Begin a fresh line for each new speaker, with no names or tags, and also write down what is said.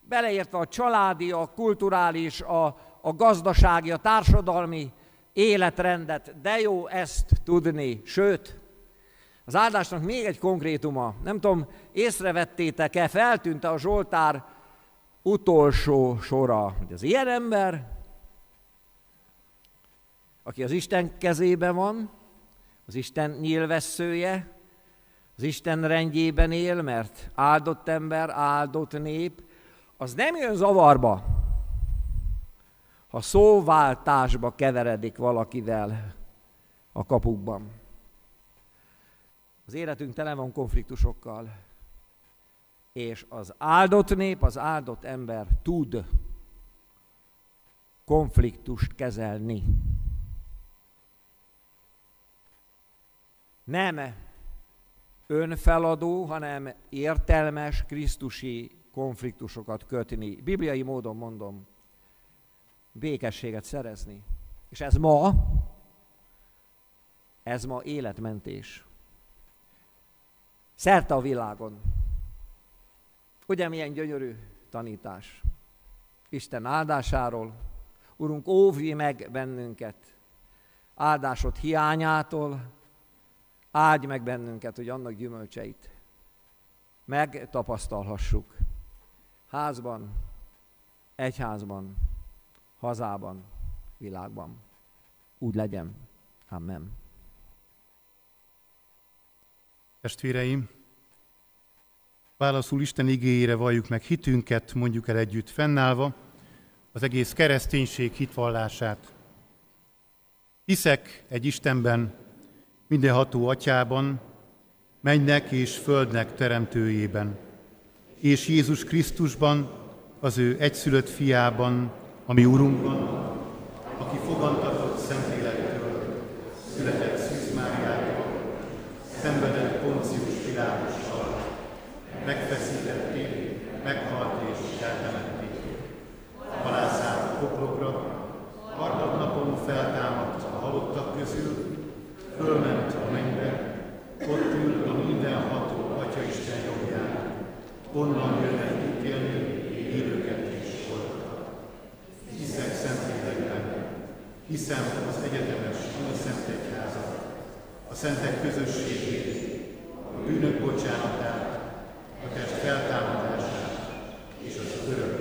beleértve a családi, a kulturális, a gazdasági, a társadalmi életrendet, de jó ezt tudni. Sőt, az áldásnak még egy konkrétuma, nem tudom, észrevettétek-e, feltűnt a Zsoltár utolsó sora, hogy az ilyen ember, aki az Isten kezében van, az Isten nyílvesszője, az Isten rendjében él, mert áldott ember, áldott nép, az nem jön zavarba, ha szóváltásba keveredik valakivel a kapukban. Az életünk tele van konfliktusokkal, és az áldott nép, az áldott ember tud konfliktust kezelni. Nem önfeladó, hanem értelmes, krisztusi konfliktusokat kötni. Bibliai módon mondom, békességet szerezni. És ez ma életmentés. Szerte a világon. Ugye milyen gyönyörű tanítás. Isten áldásáról. Urunk, óvj meg bennünket áldásod hiányától, áldj meg bennünket, hogy annak gyümölcseit megtapasztalhassuk. Házban, egyházban, hazában, világban. Úgy legyen. Amen.
Testvéreim, válaszul Isten igéjére valljuk meg hitünket, mondjuk el együtt fennállva az egész kereszténység hitvallását. Hiszek egy Istenben, mindenható Atyában, mennynek és földnek teremtőjében, és Jézus Krisztusban, az ő egyszülött fiában, a mi Urunkban, aki fogantatott Szentlélektől, született Szűz Máriától, szenvedett Poncius Pilátussal, megfeszítették, meghalt és eltemették. Halálszállt a poklokra, harmadnapon feltámadt a halottak közül, fölment a mennybe, ott ül a mindenható Atyaisten jobbján, onnan jönnek ítélni élőket és holtakat. Hiszek Szentlélekben, hiszem az egyetemes Szentegyházat, a szentek közösségét, a bűnök bocsánatát, a test feltámadását és az örök